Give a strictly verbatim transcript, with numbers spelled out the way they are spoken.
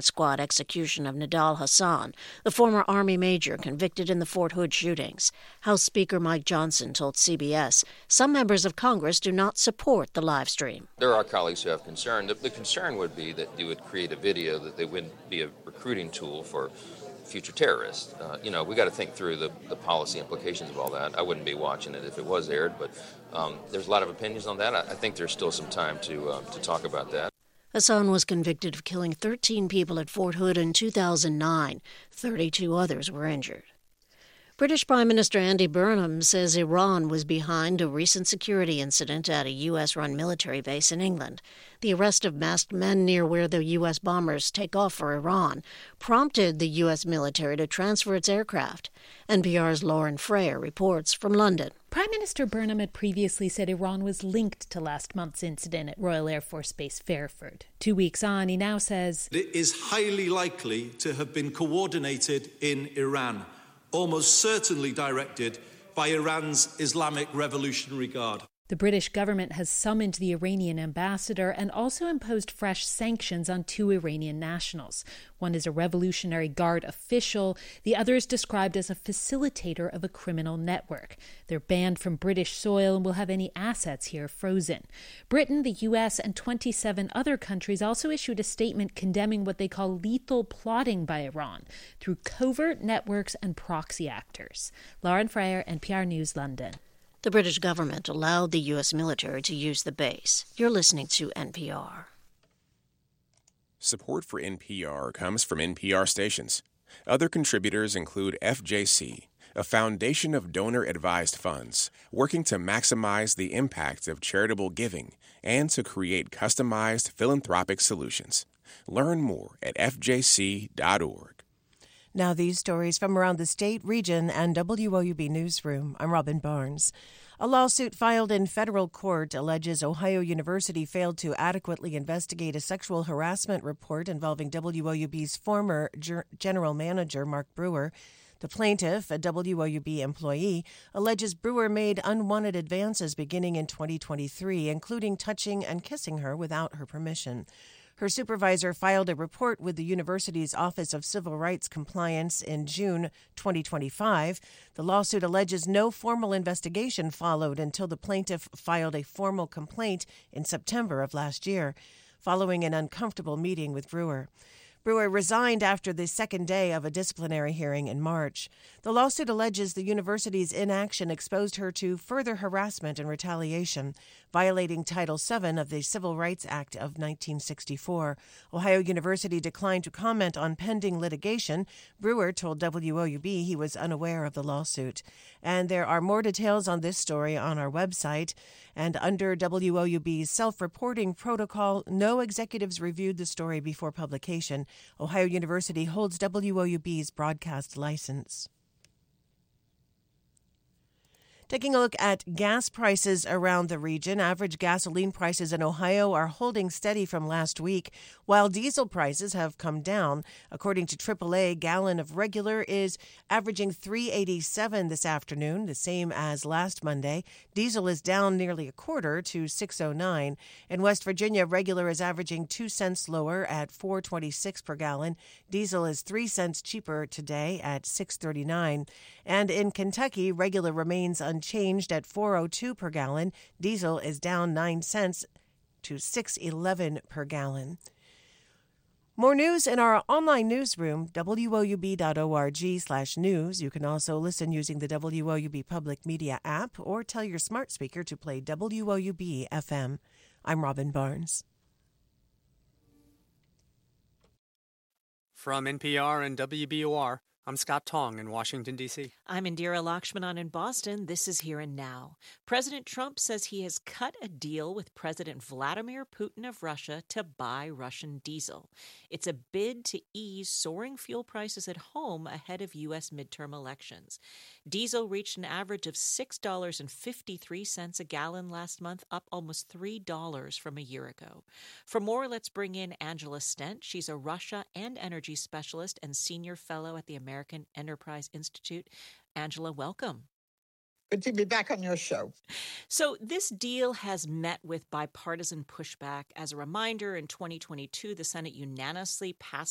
firing squad execution of Nidal Hasan, the former Army major convicted in the Fort Hood shootings. House Speaker Mike Johnson told C B S some members of Congress do not support the live stream. There are colleagues who have concern. The, the concern would be that you would create a video that they wouldn't be a recruiting tool for future terrorists. Uh, you know, we got to think through the, the policy implications of all that. I wouldn't be watching it if it was aired, but um, there's a lot of opinions on that. I, I think there's still some time to uh, to talk about that. Hasan was convicted of killing thirteen people at Fort Hood in two thousand nine. thirty-two others were injured. British Prime Minister Andy Burnham says Iran was behind a recent security incident at a U S-run military base in England. The arrest of masked men near where the U S bombers take off for Iran prompted the U S military to transfer its aircraft. N P R's Lauren Freyer reports from London. Prime Minister Burnham had previously said Iran was linked to last month's incident at Royal Air Force Base Fairford. Two weeks on, he now says it is highly likely to have been coordinated in Iran, almost certainly directed by Iran's Islamic Revolutionary Guard. The British government has summoned the Iranian ambassador and also imposed fresh sanctions on two Iranian nationals. One is a Revolutionary Guard official. The other is described as a facilitator of a criminal network. They're banned from British soil and will have any assets here frozen. Britain, the U S, and twenty-seven other countries also issued a statement condemning what they call lethal plotting by Iran through covert networks and proxy actors. Lauren Freyer, N P R News, London. The British government allowed the U S military to use the base. You're listening to N P R. Support for N P R comes from N P R stations. Other contributors include F J C, a foundation of donor-advised funds working to maximize the impact of charitable giving and to create customized philanthropic solutions. Learn more at f j c dot org. Now these stories from around the state, region, and W O U B Newsroom. I'm Robin Barnes. A lawsuit filed in federal court alleges Ohio University failed to adequately investigate a sexual harassment report involving W O U B's former ger- general manager, Mark Brewer. The plaintiff, a W O U B employee, alleges Brewer made unwanted advances beginning in twenty twenty-three, including touching and kissing her without her permission. Her supervisor filed a report with the university's Office of Civil Rights Compliance in June twenty twenty-five. The lawsuit alleges no formal investigation followed until the plaintiff filed a formal complaint in September of last year, following an uncomfortable meeting with Brewer. Brewer resigned after the second day of a disciplinary hearing in March. The lawsuit alleges the university's inaction exposed her to further harassment and retaliation, violating Title seven of the Civil Rights Act of nineteen sixty-four. Ohio University declined to comment on pending litigation. Brewer told W O U B he was unaware of the lawsuit. And there are more details on this story on our website. And under W O U B's self-reporting protocol, no executives reviewed the story before publication. Ohio University holds W O U B's broadcast license. Taking a look at gas prices around the region, average gasoline prices in Ohio are holding steady from last week, while diesel prices have come down. According to triple A, a gallon of regular is averaging three dollars and eighty-seven cents this afternoon, the same as last Monday. Diesel is down nearly a quarter to six dollars and nine cents. In West Virginia, regular is averaging two cents lower at four dollars and twenty-six cents per gallon. Diesel is three cents cheaper today at six dollars and thirty-nine cents. And in Kentucky, regular remains unchanged. Changed at four dollars and two cents per gallon. Diesel is down nine cents to six dollars and eleven cents per gallon. More news in our online newsroom, w o u b dot org slash news. You can also listen using the W O U B Public Media app or tell your smart speaker to play W O U B F M. I'm Robin Barnes. From N P R and W B O R, I'm Scott Tong in Washington, D C I'm Indira Lakshmanan in Boston. This is Here and Now. President Trump says he has cut a deal with President Vladimir Putin of Russia to buy Russian diesel. It's a bid to ease soaring fuel prices at home ahead of U S midterm elections. Diesel reached an average of six dollars and fifty-three cents a gallon last month, up almost three dollars from a year ago. For more, let's bring in Angela Stent. She's a Russia and energy specialist and senior fellow at the American Enterprise Institute. Angela, welcome. Good to be back on your show. So this deal has met with bipartisan pushback. As a reminder, in twenty twenty-two, the Senate unanimously passed